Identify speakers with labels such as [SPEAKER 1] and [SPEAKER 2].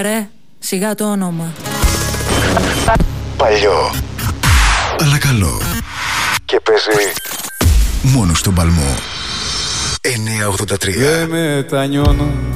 [SPEAKER 1] ρε, σιγά το όνομα.
[SPEAKER 2] Παλιό, αλλά καλό. Και παίζει μόνο στον παλμό. 983.
[SPEAKER 3] Δεν μετανιώνω